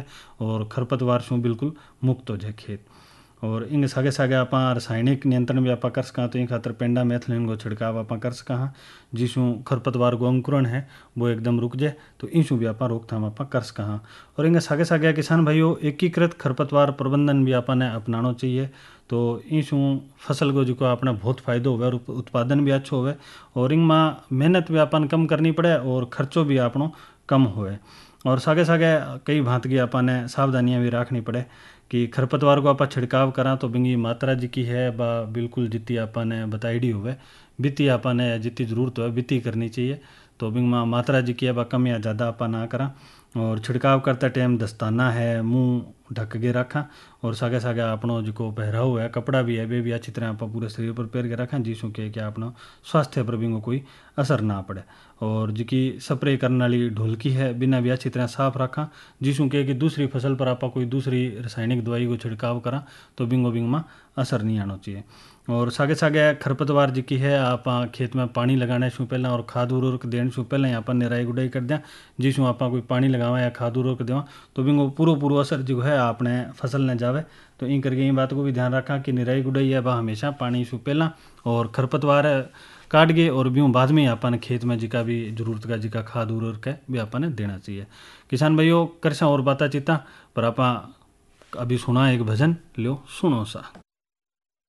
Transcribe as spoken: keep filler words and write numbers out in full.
और खरपतवार से बिल्कुल मुक्त हो जाए खेत। और इन सागे सागे आप रासायनिक नियंत्रण भी आप कर सका, तो इन खातर पेंडा मैथिलीन को छिड़काव आप कर सका हाँ, जिसू खरपतवार को अंकुरण है वो एकदम रुक जाए, तो इंसू भी आप रोकथाम आप कर सका हाँ। और इन सागे सागे किसान भाइयों एकीकृत खरपतवार प्रबंधन भी आपने अपनाना चाहिए, तो इंसू फसल को जो अपना बहुत फायदो होवे और उत्पादन भी अच्छो होवे, और इनमें मेहनत भी अपन कम करनी पड़े और खर्चो भी अपनों कम होए। और सागे सागे कई भांत की अपने सावधानियां भी रखनी पड़े कि खरपतवार को आप छिड़काव करा तो बिंगी मात्रा जी की है बा बिल्कुल जितनी आपने बताईडी होवे बीती आपने जितनी ज़रूरत हो बीती करनी चाहिए। तो बिंग में मात्रा जी की है बा कम या ज़्यादा आप ना करा। और छिड़काव करते टाइम दस्ताना है मुँह ढक के रखा, और सागे सागे अपनों जो पहराव है कपड़ा भी है वे भी अच्छी तरह आप पूरे शरीर पर पहन के रखें, जिसों के क्या अपना स्वास्थ्य पर भी कोई असर ना पड़े। और जिकी स्प्रे करने वाली ढोलकी है बिना भी अच्छी तरह साफ रखा, जिसों के कि दूसरी फसल पर आप कोई दूसरी रासायनिक दवाई को छिड़काव करा तो बिंगो बिंग में असर नहीं आना चाहिए। और सागे सागे खरपतवार जी की है आप खेत में पानी लगाने से पहले और खाद उर्वरक देने से पहले आप निराई गुडाई कर दें, जिसमें आप कोई पानी लगावा या खाद उर्वरक देवा तो बिंगो पूरा पूरा असर जो है आपने फसल ने जावे। तो इन करके इन बात को भी ध्यान रखा कि निराई गुडाई है वह हमेशा पानी से पहला और खरपतवार काट गए और ब्यूँ बाद में अपन खेत में जिका भी जरूरत का जिका खाद उर्वरक है भी अपन देना चाहिए। किसान भाइयों कर और बाता चिता पर आप अभी सुना एक भजन लो सुनो सा।